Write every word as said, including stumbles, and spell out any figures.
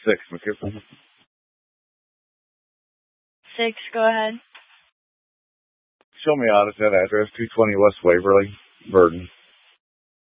Six, McKibben. Six, go ahead. Show me audit that address, two twenty West Waverly, Burden.